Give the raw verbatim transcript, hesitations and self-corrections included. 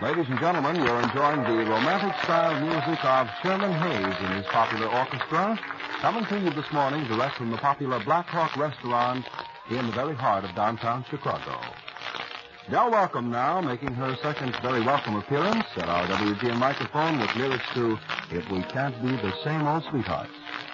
Ladies and gentlemen, you're enjoying the romantic-style music of Sherman Hayes and his popular orchestra, coming to you this morning direct from the popular Black Hawk restaurant in the very heart of downtown Chicago. Del Welcome now, making her second very welcome appearance at our W G N microphone with lyrics to If We Can't Be the Same Old Sweethearts.